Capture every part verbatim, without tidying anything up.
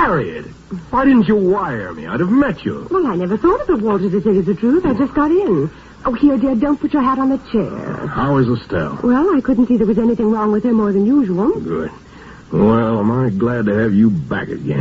Harriet, why didn't you wire me? I'd have met you. Well, I never thought of it, Walter, to tell you the truth. I just got in. Oh, here, dear, don't put your hat on the chair. How is Estelle? Well, I couldn't see there was anything wrong with her more than usual. Good. Well, am I glad to have you back again.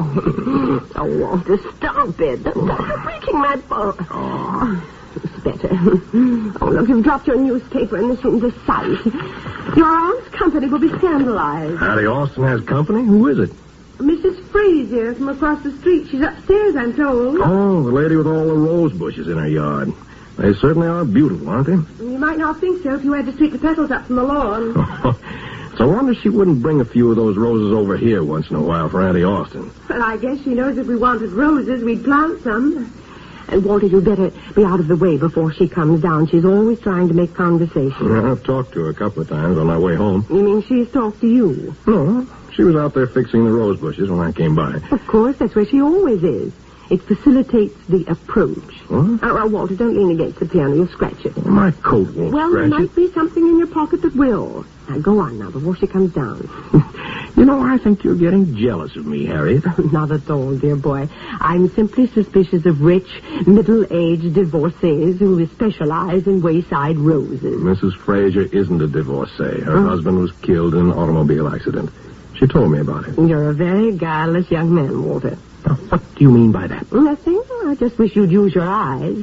Oh, oh Walter, stop it. You're breaking my bone. Oh. It's better. Oh, look, you've dropped your newspaper and this room's a sight. Your aunt's company will be scandalized. Hattie Austin has company? Who is it? Missus Frazier from across the street. She's upstairs, I'm told. Oh, the lady with all the rose bushes in her yard. They certainly are beautiful, aren't they? You might not think so if you had to sweep the petals up from the lawn. So I wonder if she wouldn't bring a few of those roses over here once in a while for Auntie Austin. Well, I guess she knows if we wanted roses, we'd plant some. And, Walter, you'd better be out of the way before she comes down. She's always trying to make conversation. Yeah, I've talked to her a couple of times on my way home. You mean she's talked to you? No, she was out there fixing the rose bushes when I came by. Of course, that's where she always is. It facilitates the approach. What? Oh, oh, Walter, don't lean against the piano. You'll scratch it. My coat won't well, scratch there might it. be something in your pocket that will. Now, go on now before she comes down. You know, I think you're getting jealous of me, Harriet. Not at all, dear boy. I'm simply suspicious of rich, middle-aged divorcees who specialize in wayside roses. Missus Frazier isn't a divorcee. Her Oh. husband was killed in an automobile accident. She told me about it. You're a very guileless young man, Walter. Now, what do you mean by that? Nothing. I just wish you'd use your eyes.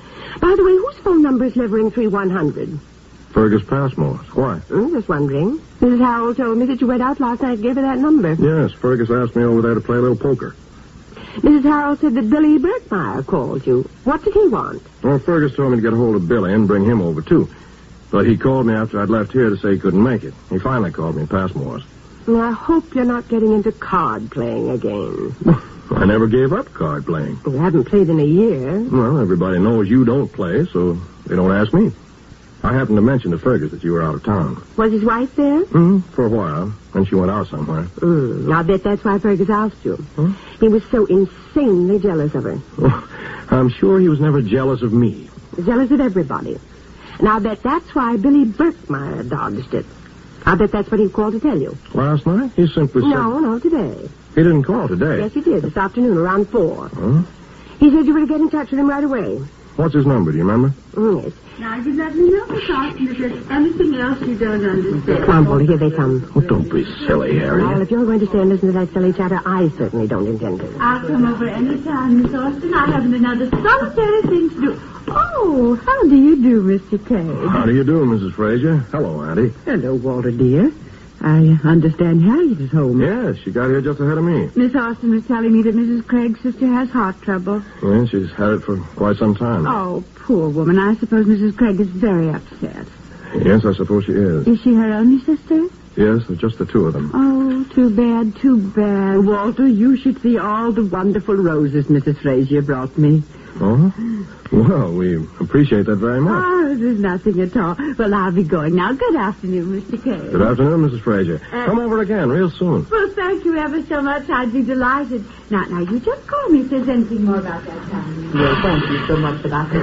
By the way, whose phone number is Levering three one hundred? Fergus Passmore's. Why? I'm just wondering. Missus Harrell told me that you went out last night and gave her that number. Yes, Fergus asked me over there to play a little poker. Missus Harrell said that Billy Berkmeyer called you. What did he want? Well, Fergus told me to get a hold of Billy and bring him over, too. But he called me after I'd left here to say he couldn't make it. He finally called me at Passmore's. Well, I hope you're not getting into card playing again. I never gave up card playing. You haven't played in a year. Well, everybody knows you don't play, so they don't ask me. I happened to mention to Fergus that you were out of town. Was his wife there? Mm-hmm, for a while. Then she went out somewhere. Mm, I bet that's why Fergus asked you. Huh? He was so insanely jealous of her. Oh, I'm sure he was never jealous of me. Jealous of everybody. And I bet that's why Billy Berkmeyer dodged it. I bet that's what he called to tell you. Last night? He simply said... No, no, today. He didn't call today. Yes, he did, this afternoon, around four. Huh? He said you were to get in touch with him right away. What's his number, do you remember? Mm, yes. Now, you let me know, Miss Austin, if there's anything else you don't understand. Come on, Walter, here they come. Oh, don't be silly, Harriet. Well, if you're going to stay and listen to that silly chatter, I certainly don't intend to. I'll come over any time, Miss Austin. I haven't another solitary thing to do. Oh, how do you do, Mister Kay? How do you do, Missus Frazier? Hello, Auntie. Hello, Walter, dear. I understand Harriet is home. Yes, she got here just ahead of me. Miss Austin was telling me that Missus Craig's sister has heart trouble. Yes, she's had it for quite some time. Oh, poor woman. I suppose Missus Craig is very upset. Yes, I suppose she is. Is she her only sister? Yes, it's just the two of them. Oh, too bad, too bad. Walter, you should see all the wonderful roses Missus Frazier brought me. Oh? Well, we appreciate that very much. Oh, there's nothing at all. Well, I'll be going now. Good afternoon, Mister Kay. Good afternoon, Missus Frazier. Uh, Come over again real soon. Well, thank you ever so much. I'd be delighted. Now, now, you just call me if there's anything more about that time. Well, thank you so much for that.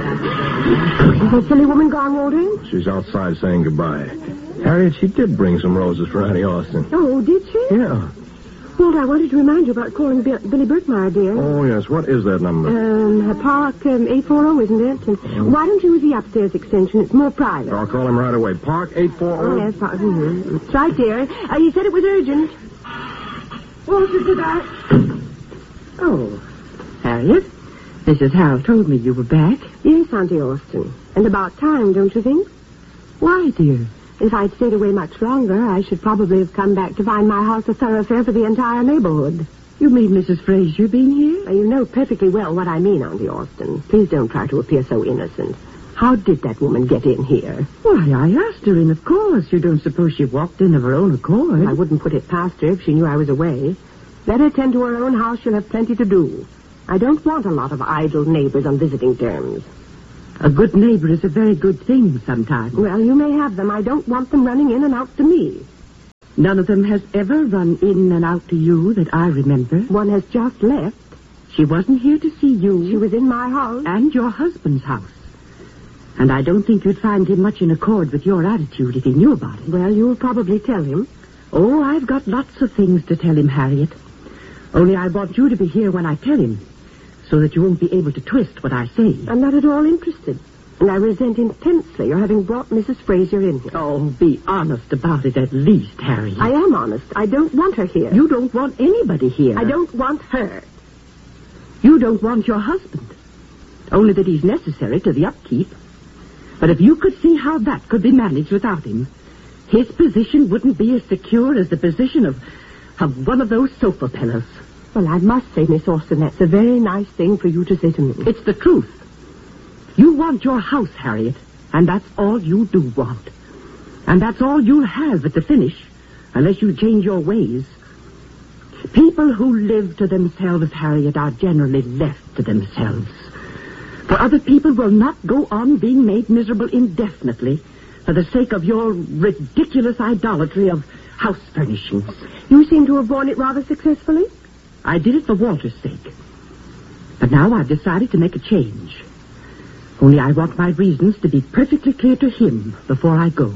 Is that silly woman gone, Walter? She's outside saying goodbye. Harriet, she did bring some roses for Auntie Austin. Oh, did she? Yeah. Walter, I wanted to remind you about calling Bill, Billy Berkmeyer, dear. Oh, yes. What is that number? Um, Park um, eight forty, isn't it? And Mm. why don't you use the upstairs extension? It's more private. I'll call him right away. Park eight Oh, forty. yes, Park. Mm-hmm. It's right there. Uh, he said it was urgent. Walter, did I? Oh, Harriet, Missus Harrell told me you were back. Yes, Auntie Austin. And about time, don't you think? Why, dear? If I'd stayed away much longer, I should probably have come back to find my house a thoroughfare for the entire neighborhood. You mean Missus Frazier being here? Now, you know perfectly well what I mean, Auntie Austin. Please don't try to appear so innocent. How did that woman get in here? Why, I asked her, and of course, you don't suppose she walked in of her own accord. I wouldn't put it past her if she knew I was away. Let her tend to her own house. She'll have plenty to do. I don't want a lot of idle neighbors on visiting terms. A good neighbor is a very good thing sometimes. Well, you may have them. I don't want them running in and out to me. None of them has ever run in and out to you that I remember. One has just left. She wasn't here to see you. She was in my house. And your husband's house. And I don't think you'd find him much in accord with your attitude if he knew about it. Well, you'll probably tell him. Oh, I've got lots of things to tell him, Harriet. Only I want you to be here when I tell him, so that you won't be able to twist what I say. I'm not at all interested. And I resent intensely your having brought Missus Fraser in here. Oh, be honest about it at least, Harry. I am honest. I don't want her here. You don't want anybody here. I don't want her. You don't want your husband. Only that he's necessary to the upkeep. But if you could see how that could be managed without him, his position wouldn't be as secure as the position of, of one of those sofa pillows. Well, I must say, Miss Austin, that's a very nice thing for you to say to me. It's the truth. You want your house, Harriet, and that's all you do want. And that's all you'll have at the finish, unless you change your ways. People who live to themselves, Harriet, are generally left to themselves. For other people will not go on being made miserable indefinitely for the sake of your ridiculous idolatry of house furnishings. You seem to have borne it rather successfully. I did it for Walter's sake. But now I've decided to make a change. Only I want my reasons to be perfectly clear to him before I go.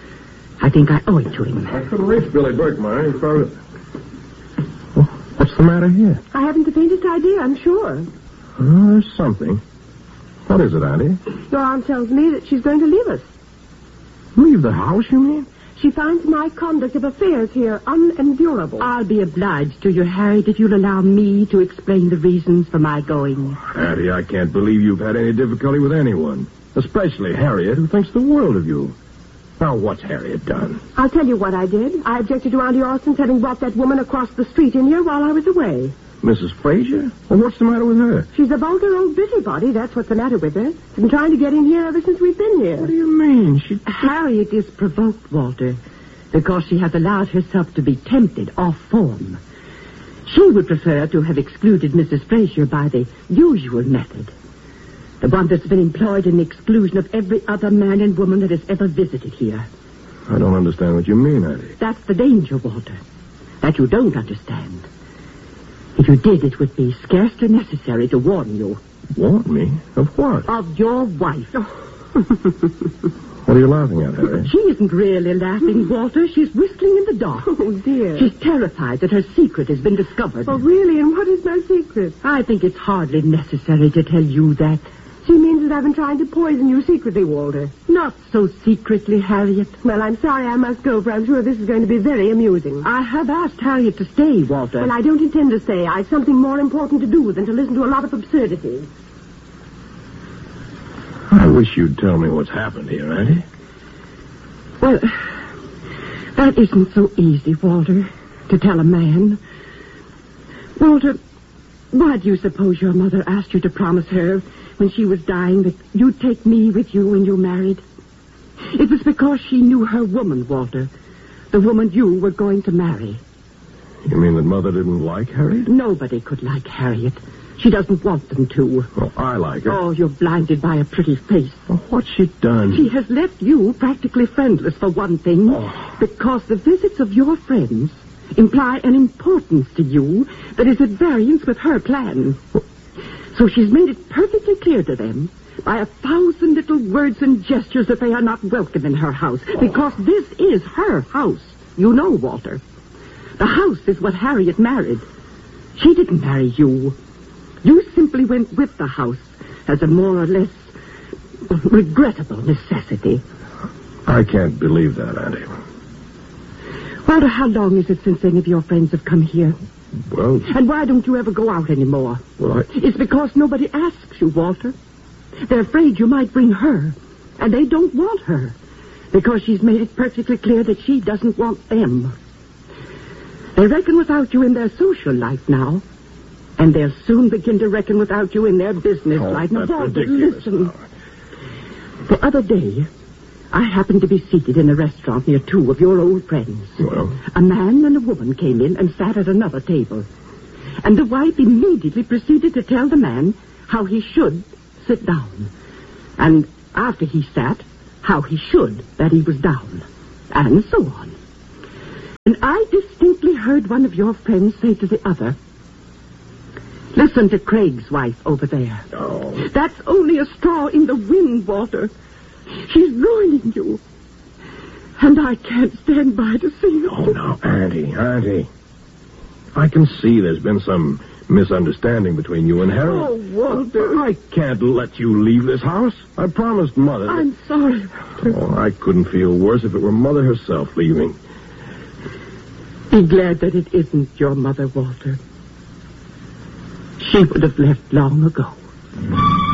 I think I owe it to him. I couldn't reach Billy Birkmeyer. He found it. Well, what's the matter here? I haven't the faintest idea, I'm sure. Oh, there's something. What is it, Auntie? Your aunt tells me that she's going to leave us. Leave the house, you mean? She finds my conduct of affairs here unendurable. I'll be obliged to you, Harriet, if you'll allow me to explain the reasons for my going. Auntie, I can't believe you've had any difficulty with anyone. Especially Harriet, who thinks the world of you. Now, what's Harriet done? I'll tell you what I did. I objected to Auntie Austin's having brought that woman across the street in here while I was away. Missus Fraser? Well, what's the matter with her? She's a vulgar old busybody, that's what's the matter with her. She's been trying to get in here ever since we've been here. What do you mean? She... Harriet is provoked, Walter, because she has allowed herself to be tempted off form. She would prefer to have excluded Missus Fraser by the usual method. The one that's been employed in the exclusion of every other man and woman that has ever visited here. I don't understand what you mean, Auntie. That's the danger, Walter. That you don't understand. If you did, it would be scarcely necessary to warn you. Warn me? Of what? Of your wife. What are you laughing at, Harry? She isn't really laughing, Walter. She's whistling in the dark. Oh, dear. She's terrified that her secret has been discovered. Oh, really? And what is my secret? I think it's hardly necessary to tell you that. She means that I've been trying to poison you secretly, Walter. Not so secretly, Harriet. Well, I'm sorry I must go, for I'm sure this is going to be very amusing. I have asked Harriet to stay, Walter. Well, I don't intend to stay. I've something more important to do than to listen to a lot of absurdities. I wish you'd tell me what's happened here, Auntie. Well, that isn't so easy, Walter, to tell a man. Walter, why do you suppose your mother asked you to promise her when she was dying that you'd take me with you when you married? It was because she knew her woman, Walter. The woman you were going to marry. You mean that Mother didn't like Harriet? Nobody could like Harriet. She doesn't want them to. Well, I like her. Oh, you're blinded by a pretty face. Well, what's she done? She has left you practically friendless, for one thing, Oh. because the visits of your friends imply an importance to you that is at variance with her plan. So she's made it perfectly clear to them by a thousand little words and gestures that they are not welcome in her house, because this is her house. You know, Walter. The house is what Harriet married. She didn't marry you. You simply went with the house as a more or less regrettable necessity. I can't believe that, Auntie. Walter, how long is it since any of your friends have come here? Well, And why don't you ever go out anymore? well, I... It's because nobody asks you, Walter. They're afraid you might bring her, and they don't want her, because she's made it perfectly clear that she doesn't want them. They reckon without you in their social life now, and they'll soon begin to reckon without you in their business Oh, life. Now, that's Walter, ridiculous. listen. The other day, I happened to be seated in a restaurant near two of your old friends. Well, A man and a woman came in and sat at another table. And the wife immediately proceeded to tell the man how he should sit down. And after he sat, how he should that he was down. And so on. And I distinctly heard one of your friends say to the other, "Listen to Craig's wife over there. oh, That's only a straw in the wind, Walter. She's ruining you. And I can't stand by to see it." oh, now, Auntie, Auntie. I can see there's been some misunderstanding between you and Harold. Oh, Walter. I can't let you leave this house. I promised Mother. I'm sorry, Walter. Oh, I couldn't feel worse if it were Mother herself leaving. Be glad that it isn't your mother, Walter. She would have left long ago.